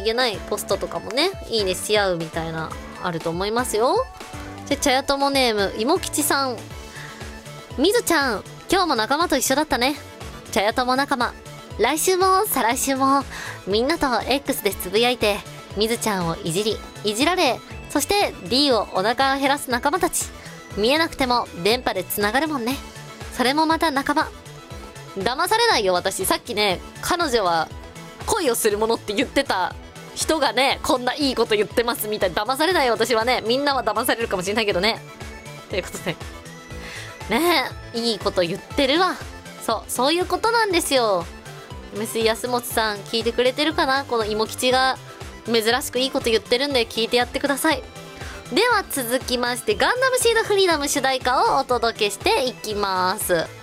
げないポストとかもね、いいねし合うみたいな、あると思いますよ。で、茶屋友ネーム、いもきちさん。みずちゃん、今日も仲間と一緒だったね。茶屋友仲間。来週も再来週も、みんなと X でつぶやいて、みずちゃんをいじり、いじられ、そして D をお腹を減らす仲間たち。見えなくても電波でつながるもんね。それもまた仲間。騙されないよ、私。さっきね、彼女は恋をするものって言ってた人がね、こんないいこと言ってますみたいな。騙されないよ、私はね。みんなは騙されるかもしれないけどね。ということで。ねえ、いいこと言ってるわ。そういうことなんですよ。MC 安本さん、聞いてくれてるかな？この芋吉が珍しくいいこと言ってるんで聞いてやってください。では続きまして、ガンダムシードフリーダム主題歌をお届けしていきます。